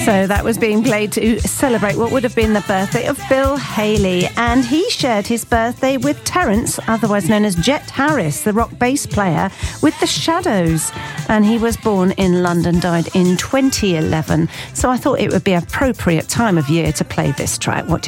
So that was being played to celebrate what would have been the birthday of Bill Haley. And he shared his birthday with Terence, otherwise known as Jet Harris, the rock bass player with The Shadows. And he was born in London, died in 2011. So I thought it would be an appropriate time of year to play this track. What do you